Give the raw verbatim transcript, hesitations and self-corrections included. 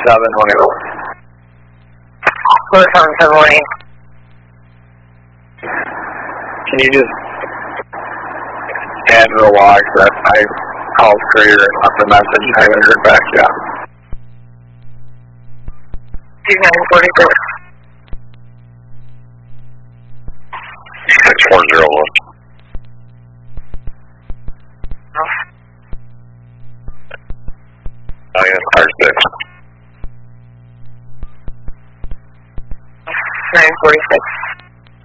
seven one eight. Close on seven one eight. Can you just add to the log that I called Creator and left a message and I haven't heard back yet? two nine four six. six four zero one. nine R six. nine forty-six.